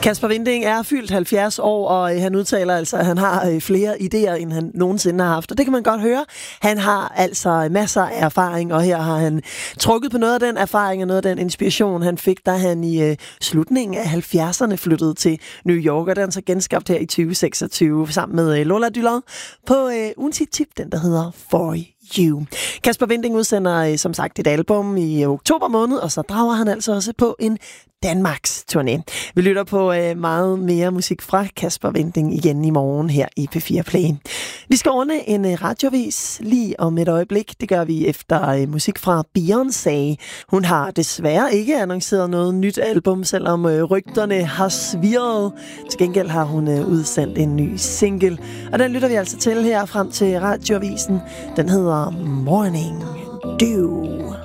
Kasper Winding er fyldt 70 år, og han udtaler altså, at han har flere idéer, end han nogensinde har haft. Og det kan man godt høre. Han har altså masser af erfaring, og her har han trukket på noget af den erfaring og noget af den inspiration, han fik, da han i slutningen af 70'erne flyttede til New York. Og den er så genskabt her i 2026 sammen med Lola Dylod på ugens tip, den der hedder For You. Kasper Winding udsender som sagt et album i oktober måned, og så drager han altså også på en Danmarks turné. Vi lytter på meget mere musik fra Kasper Winding igen i morgen her i P4 Play. Vi skal ordne en radiovis lige om et øjeblik. Det gør vi efter musik fra Beyoncé. Hun har desværre ikke annonceret noget nyt album, selvom rygterne har svirret. Til gengæld har hun udsendt en ny single, og den lytter vi altså til her frem til radiovisen. Den hedder Morning Dew.